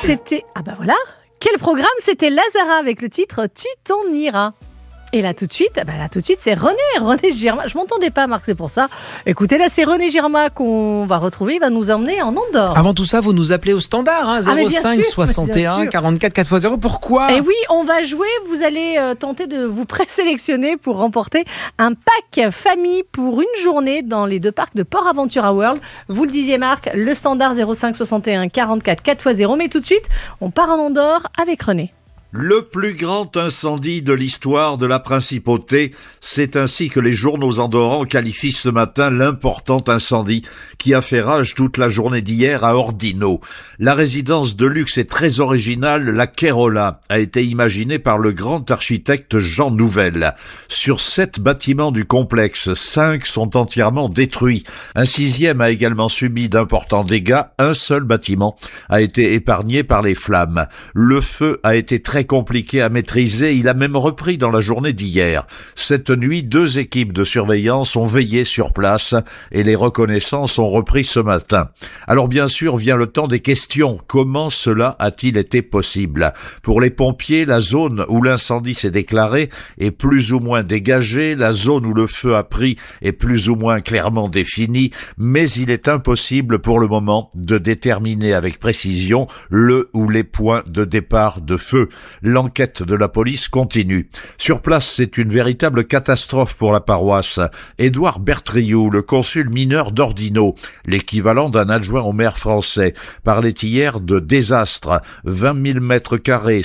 c'était... Ah bah voilà. Quel programme? C'était Lazara avec le titre « Tu t'en iras ». Et là tout de suite, c'est René Girma. Je m'entendais pas, Marc, c'est pour ça. Écoutez, là c'est René Girma qu'on va retrouver. Il va nous emmener en Andorre. Avant tout ça, vous nous appelez au standard, 05 61 44 4x0. Pourquoi? Et oui, on va jouer. Vous allez tenter de vous présélectionner pour remporter un pack famille pour une journée dans les 2 parcs de Port Aventura World. Vous le disiez, Marc, le standard 05 61 44 4x0. Mais tout de suite, on part en Andorre avec René. Le plus grand incendie de l'histoire de la principauté, c'est ainsi que les journaux andorrans qualifient ce matin l'important incendie qui a fait rage toute la journée d'hier à Ordino. La résidence de luxe et très originale, la Kerola, a été imaginée par le grand architecte Jean Nouvel. Sur 7 bâtiments du complexe, 5 sont entièrement détruits. Un 6e a également subi d'importants dégâts. Un seul bâtiment a été épargné par les flammes. Le feu a été très compliqué à maîtriser, il a même repris dans la journée d'hier. Cette nuit, 2 équipes de surveillance ont veillé sur place et les reconnaissances ont repris ce matin. Alors bien sûr vient le temps des questions. Comment cela a-t-il été possible? Pour les pompiers, la zone où l'incendie s'est déclaré est plus ou moins dégagée, la zone où le feu a pris est plus ou moins clairement définie, mais il est impossible pour le moment de déterminer avec précision le ou les points de départ de feu. L'enquête de la police continue. Sur place, c'est une véritable catastrophe pour la paroisse. Édouard Bertriou, le consul mineur d'Ordino, l'équivalent d'un adjoint au maire français, parlait hier de désastre. 20 000 mètres carrés,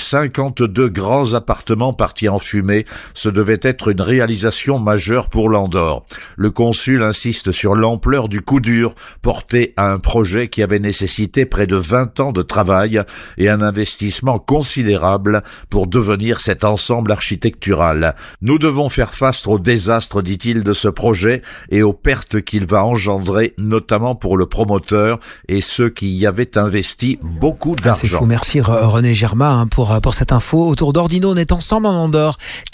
52 grands appartements partis en fumée. Ce devait être une réalisation majeure pour l'Andorre. Le consul insiste sur l'ampleur du coup dur porté à un projet qui avait nécessité près de 20 ans de travail et un investissement considérable pour devenir cet ensemble architectural. Nous devons faire face au désastre, dit-il, de ce projet et aux pertes qu'il va engendrer, notamment pour le promoteur et ceux qui y avaient investi beaucoup d'argent. C'est fou, merci René Girma pour cette info. Autour d'Ordino, on est ensemble en Andorre.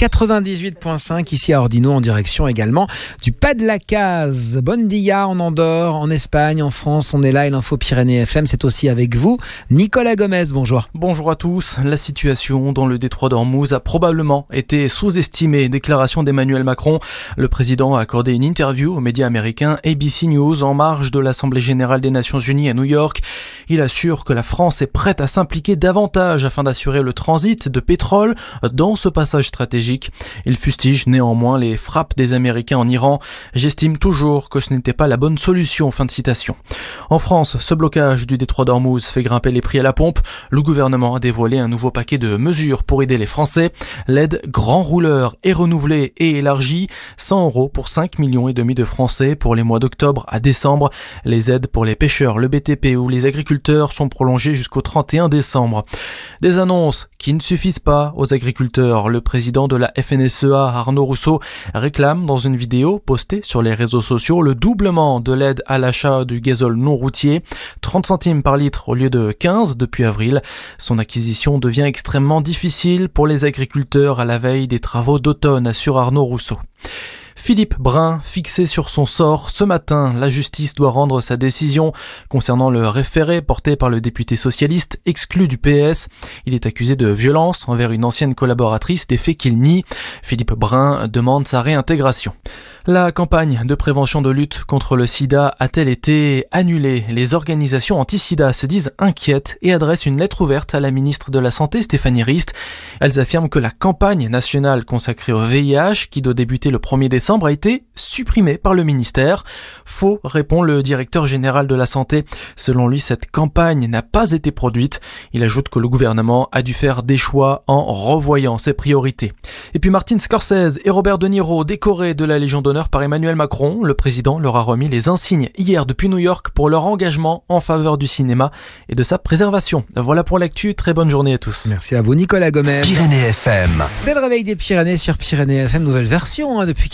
98.5 ici à Ordino, en direction également du Pas de la Case. Bon dia en Andorre, en Espagne, en France, on est là et l'info Pyrénées FM, c'est aussi avec vous. Nicolas Gomez, bonjour. Bonjour à tous. La situation dans le détroit d'Ormuz a probablement été sous-estimée. Déclaration d'Emmanuel Macron. Le président a accordé une interview aux médias américains ABC News en marge de l'Assemblée générale des Nations Unies à New York. Il assure que la France est prête à s'impliquer davantage afin d'assurer le transit de pétrole dans ce passage stratégique. Il fustige néanmoins les frappes des Américains en Iran. J'estime toujours que ce n'était pas la bonne solution. Fin de citation. En France, ce blocage du détroit d'Ormuz fait grimper les prix à la pompe. Le gouvernement a dévoilé un nouveau paquet de mesures pour aider les Français. L'aide grand rouleur est renouvelée et élargie. 100 € pour 5,5 millions de Français pour les mois d'octobre à décembre. Les aides pour les pêcheurs, le BTP ou les agriculteurs sont prolongées jusqu'au 31 décembre. Des annonces qui ne suffisent pas aux agriculteurs. Le président de la FNSEA, Arnaud Rousseau, réclame dans une vidéo postée sur les réseaux sociaux le doublement de l'aide à l'achat du gazole non routier. 30 centimes par litre au lieu de 15 depuis avril. Son acquisition devient extrêmement difficile pour les agriculteurs à la veille des travaux d'automne, assure Arnaud Rousseau. Philippe Brun, fixé sur son sort, ce matin, la justice doit rendre sa décision concernant le référé porté par le député socialiste exclu du PS. Il est accusé de violence envers une ancienne collaboratrice, des faits qu'il nie. Philippe Brun demande sa réintégration. La campagne de prévention de lutte contre le sida a-t-elle été annulée? Les organisations anti-sida se disent inquiètes et adressent une lettre ouverte à la ministre de la Santé, Stéphanie Rist. Elles affirment que la campagne nationale consacrée au VIH, qui doit débuter le 1er décembre, a été supprimée par le ministère. Faux, répond le directeur général de la Santé. Selon lui, cette campagne n'a pas été produite. Il ajoute que le gouvernement a dû faire des choix en revoyant ses priorités. Et puis Martin Scorsese et Robert De Niro, décorés de la Légion d'honneur par Emmanuel Macron. Le président leur a remis les insignes hier depuis New York pour leur engagement en faveur du cinéma et de sa préservation. Voilà pour l'actu, très bonne journée à tous. Merci à vous Nicolas Gomez. Pyrénées FM. C'est le réveil des Pyrénées sur Pyrénées FM, nouvelle version depuis